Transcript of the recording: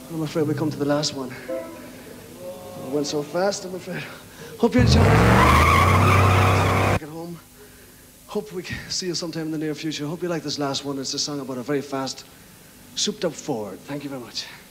I'm afraid we come to the last one. It went so fast, I'm afraid. Hope you enjoyed it. Back at home. Hope we can see you sometime in the near future. Hope you like this last one. It's a song about a very fast, souped-up Ford. Thank you very much.